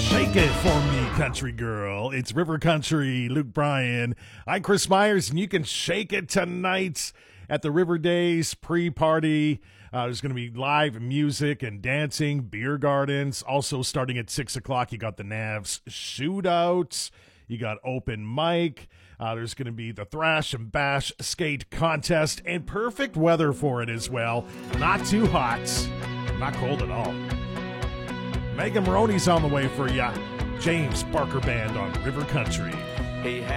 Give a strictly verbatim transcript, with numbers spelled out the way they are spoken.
Shake it for me, country girl. It's River Country, Luke Bryan. I'm Chris Myers, and you can shake it tonight at the River Days pre-party. Uh, there's going to be live music and dancing, beer gardens. Also starting at six o'clock, you got the Navs shootouts. You got open mic. Uh, there's going to be the Thrash and Bash skate contest, and perfect weather for it as well. Not too hot, not cold at all. Megan Maroney's on the way for ya. James Barker Band on River Country. Hey,